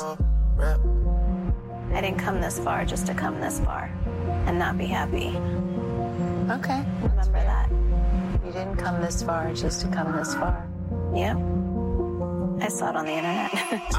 I didn't come this far just to come this far and not be happy. Okay. Remember that. You didn't come this far just to come this far. Yeah. I saw it on the internet.